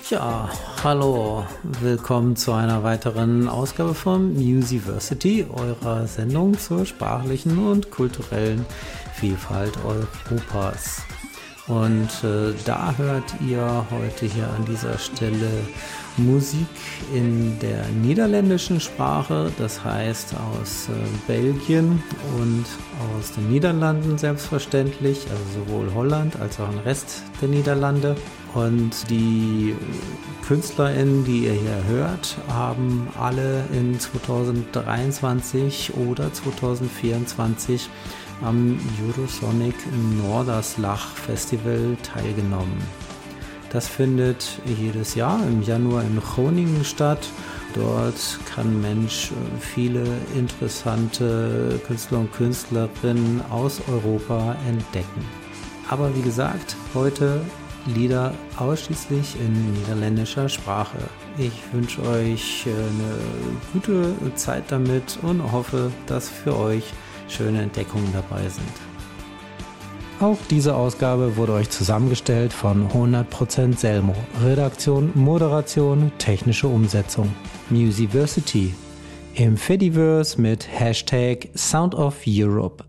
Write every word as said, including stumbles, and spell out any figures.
Ja, hallo, willkommen zu einer weiteren Ausgabe von Musiversity, eurer Sendung zur sprachlichen und kulturellen Vielfalt Europas. Und äh, da hört ihr heute hier an dieser Stelle Musik in der niederländischen Sprache, das heißt aus äh, Belgien und aus den Niederlanden selbstverständlich, also sowohl Holland als auch den Rest der Niederlande. Und die KünstlerInnen, die ihr hier hört, haben alle in zweitausenddreiundzwanzig oder zweitausendvierundzwanzig am Eurosonic Norderslag Festival teilgenommen. Das findet jedes Jahr im Januar in Groningen statt. Dort kann Mensch viele interessante Künstler und Künstlerinnen aus Europa entdecken. Aber wie gesagt, heute Lieder ausschließlich in niederländischer Sprache. Ich wünsche euch eine gute Zeit damit und hoffe, dass für euch schöne Entdeckungen dabei sind. Auch diese Ausgabe wurde euch zusammengestellt von hundert Prozent Selmo. Redaktion, Moderation, technische Umsetzung. Musiversity. Im Fediverse mit Hashtag Sound of Europe.